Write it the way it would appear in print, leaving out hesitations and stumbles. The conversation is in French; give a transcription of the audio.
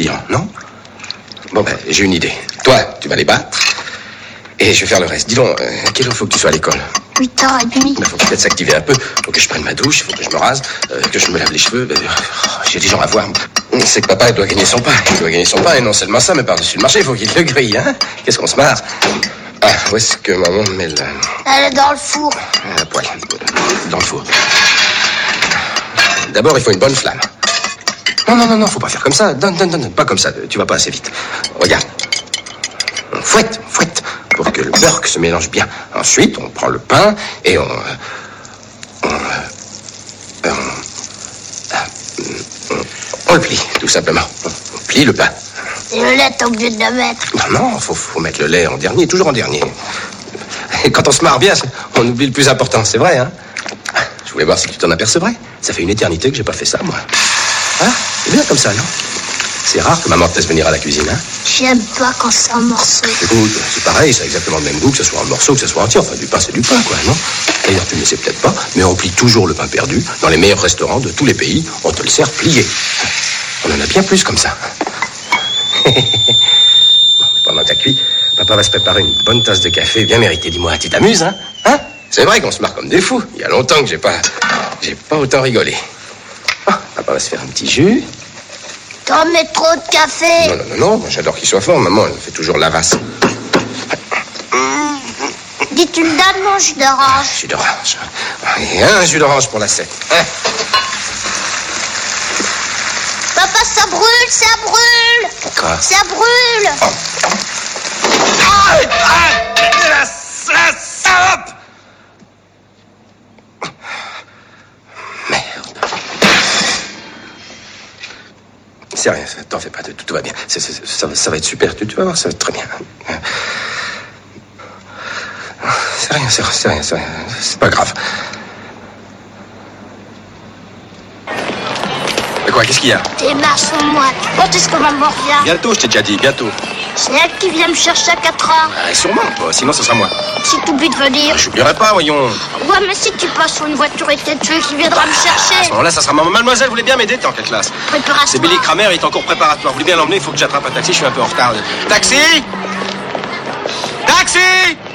clients, non? Bon, ben, j'ai une idée. Toi, tu vas les battre. Et je vais faire le reste. Dis donc, à quelle heure faut que tu sois à l'école? 8h30. Il faut peut-être s'activer un peu. Faut que je prenne ma douche, faut que je me rase, que je me lave les cheveux. J'ai des gens à voir. C'est que papa, il doit gagner son pain. Il doit gagner son pain, et non seulement ça, mais par-dessus le marché, il faut qu'il le grille, hein? Qu'est-ce qu'on se marre? Ah, où est-ce que maman met le... Elle est dans le four. À poil. Dans le four. D'abord, il faut une bonne flamme. Non, faut pas faire comme ça. Donne, pas comme ça. Tu vas pas assez vite. Regarde. On fouette, pour que le beurre se mélange bien. Ensuite, on prend le pain et on le plie, tout simplement. On plie le pain. Et le lait, t'es obligé de le mettre. Non, faut mettre le lait en dernier, toujours en dernier. Et quand on se marre bien, on oublie le plus important, c'est vrai, hein? Je voulais voir si tu t'en apercevrais. Ça fait une éternité que j'ai pas fait ça, moi. Hein? C'est bien comme ça, non? C'est rare que maman te laisse venir à la cuisine, hein? J'aime pas quand c'est en morceaux. Écoute, c'est pareil, ça a exactement le même goût, que ce soit en morceaux, que ce soit entier. Enfin, du pain, c'est du pain, quoi, non? D'ailleurs, tu ne le sais peut-être pas, mais on plie toujours le pain perdu. Dans les meilleurs restaurants de tous les pays, on te le sert plié. On en a bien plus comme ça. Bon, pendant que t'as cuit, papa va se préparer une bonne tasse de café bien méritée. Dis-moi, tu t'amuses, hein? Hein? C'est vrai qu'on se marre comme des fous. Il y a longtemps que j'ai pas autant rigolé. Oh, papa va se faire un petit jus. T'en mets trop de café. Non, moi, j'adore qu'il soit fort. Maman, elle fait toujours la race. Dis, tu me donnes mon jus d'orange. Jus d'orange. Et un jus d'orange pour l'assiette. Hein? Papa, ça brûle. Quoi? Ça brûle. Arrête! La salope! Merde. C'est rien, t'en fais pas, tout va bien. Ça va être super, tu vas voir, ça va être très bien. C'est rien, c'est pas grave. Mais quoi, qu'est-ce qu'il y a? Tes marches sont moites. Quand est-ce que maman revient? Bientôt, je t'ai déjà dit, bientôt. C'est elle qui vient me chercher à 4h. Sûrement, toi, sinon ce sera moi. Si t'oublies de venir. J'oublierai pas, voyons. Ouais, mais si tu passes sur une voiture étêtue qui viendra me À ce chercher. moment-là, ça sera maman. Mademoiselle, vous voulez bien m'aider, t'es en quelle classe? Préparatoire. C'est Billy Kramer, il est encore préparatoire. Vous voulez bien l'emmener? Il faut que j'attrape un taxi, je suis un peu en retard. Taxi! Taxi!